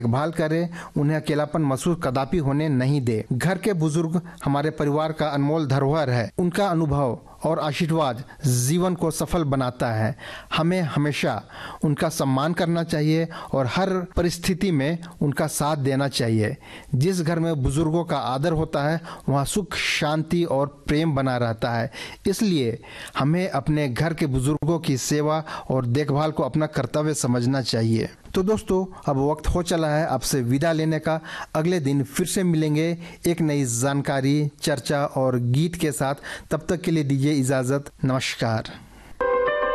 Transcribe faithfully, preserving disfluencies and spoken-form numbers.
देखभाल करें, उन्हें अकेलापन महसूस कदापि होने नहीं दे। घर के बुजुर्ग हमारे परिवार का अनमोल धरोहर है। उनका अनुभव और आशीर्वाद जीवन को सफल बनाता है। हमें हमेशा उनका सम्मान करना चाहिए और हर परिस्थिति में उनका साथ देना चाहिए। जिस घर में बुजुर्गों का आदर होता है वहाँ सुख, शांति और प्रेम बना रहता है। इसलिए हमें अपने घर के बुजुर्गों की सेवा और देखभाल को अपना कर्तव्य समझना चाहिए। तो दोस्तों, अब वक्त हो चला है आपसे विदा लेने का। अगले दिन फिर से मिलेंगे एक नई जानकारी, चर्चा और गीत के साथ। तब तक के लिए दीजिए इजाजत। नमस्कार।